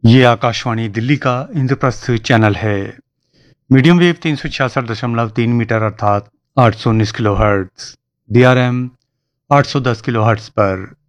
ये आकाशवाणी दिल्ली का इंद्रप्रस्थ चैनल है। मीडियम वेव 366.3 मीटर अर्थात 819 kilo hertz, DRM 810 kilo hertz पर